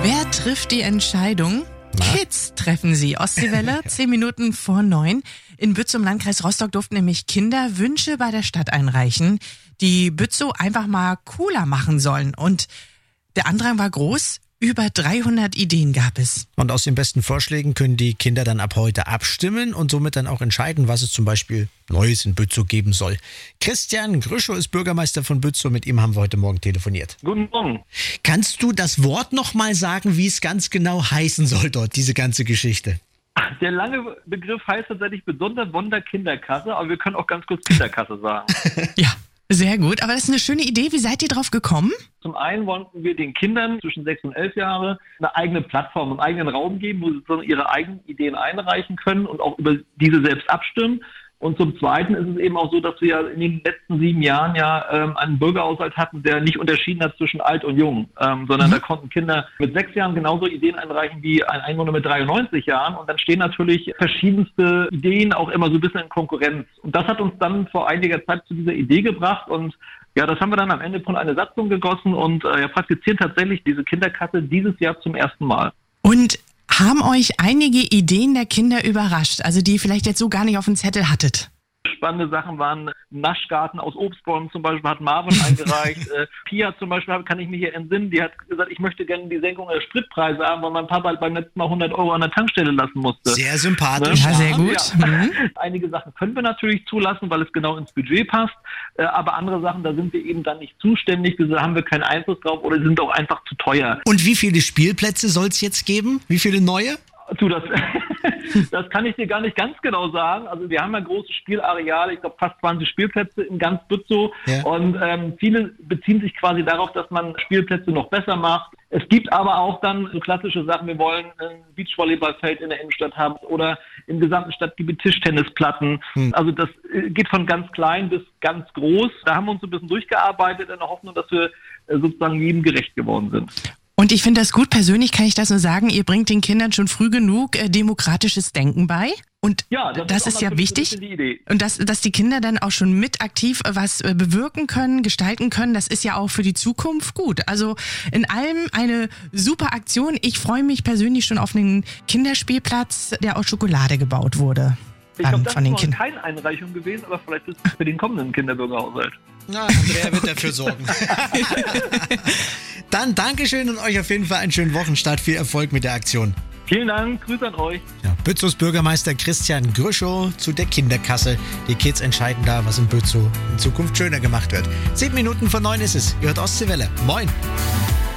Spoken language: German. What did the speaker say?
Wer trifft die Entscheidung? Kids treffen sie. Ostseewelle, 10 Minuten vor 9. In Bützow im Landkreis Rostock durften nämlich Kinder Wünsche bei der Stadt einreichen, die Bützow einfach mal cooler machen sollen. Und der Andrang war groß. Über 300 Ideen gab es. Und aus den besten Vorschlägen können die Kinder dann ab heute abstimmen und somit dann auch entscheiden, was es zum Beispiel Neues in Bützow geben soll. Christian Grüschow ist Bürgermeister von Bützow. Mit ihm haben wir heute Morgen telefoniert. Guten Morgen. Kannst du das Wort nochmal sagen, wie es ganz genau heißen soll dort, diese ganze Geschichte? Der lange Begriff heißt tatsächlich Besonderwunder Kinderkasse, aber wir können auch ganz kurz Kinderkasse sagen. Ja, sehr gut. Aber das ist eine schöne Idee. Wie seid ihr drauf gekommen? Zum einen wollten wir den Kindern zwischen 6 und 11 Jahre eine eigene Plattform, einen eigenen Raum geben, wo sie ihre eigenen Ideen einreichen können und auch über diese selbst abstimmen. Und zum Zweiten ist es eben auch so, dass wir ja in den letzten 7 Jahren einen Bürgerhaushalt hatten, der nicht unterschieden hat zwischen alt und jung, sondern da konnten Kinder mit 6 Jahren genauso Ideen einreichen wie ein Einwohner mit 93 Jahren. Und dann stehen natürlich verschiedenste Ideen auch immer so ein bisschen in Konkurrenz. Und das hat uns dann vor einiger Zeit zu dieser Idee gebracht. Und ja, das haben wir dann am Ende von einer Satzung gegossen und praktizieren tatsächlich diese Kinderkasse dieses Jahr zum ersten Mal. Und haben euch einige Ideen der Kinder überrascht, also die ihr vielleicht jetzt so gar nicht auf dem Zettel hattet? Spannende Sachen waren Naschgarten aus Obstbäumen zum Beispiel, hat Marvin eingereicht. Pia zum Beispiel, kann ich mich hier entsinnen, die hat gesagt, ich möchte gerne die Senkung der Spritpreise haben, weil mein Papa halt beim letzten Mal 100 € an der Tankstelle lassen musste. Sehr sympathisch. Ja, sehr gut. Ja. Mhm. Einige Sachen können wir natürlich zulassen, weil es genau ins Budget passt, aber andere Sachen, da sind wir eben dann nicht zuständig, da haben wir keinen Einfluss drauf oder sind auch einfach zu teuer. Und wie viele Spielplätze soll es jetzt geben? Wie viele neue? Das kann ich dir gar nicht ganz genau sagen. Also wir haben ja große Spielareale, ich glaube fast 20 Spielplätze in ganz Bützow. Ja. Und viele beziehen sich quasi darauf, dass man Spielplätze noch besser macht. Es gibt aber auch dann so klassische Sachen, wir wollen ein Beachvolleyballfeld in der Innenstadt haben oder im gesamten Stadtgebiet Tischtennisplatten. Also das geht von ganz klein bis ganz groß. Da haben wir uns so ein bisschen durchgearbeitet in der Hoffnung, dass wir sozusagen jedem gerecht geworden sind. Und ich finde das gut, persönlich kann ich das nur sagen, ihr bringt den Kindern schon früh genug demokratisches Denken bei. Und ja, das ist ja wichtig. Die Idee. Und dass die Kinder dann auch schon mit aktiv was bewirken können, gestalten können, das ist ja auch für die Zukunft gut. Also in allem eine super Aktion. Ich freue mich persönlich schon auf einen Kinderspielplatz, der aus Schokolade gebaut wurde. Ich glaube, das ist noch keine Einreichung gewesen, aber vielleicht ist es für den kommenden Kinderbürgerhaushalt. Na, Andrea wird dafür sorgen. Dann Dankeschön und euch auf jeden Fall einen schönen Wochenstart. Viel Erfolg mit der Aktion. Vielen Dank, Grüße an euch. Ja, Bützows Bürgermeister Christian Grüschow zu der Kinderkasse. Die Kids entscheiden da, was in Bützow in Zukunft schöner gemacht wird. 7 Minuten vor 9 ist es. Ihr hört Ostseewelle. Moin.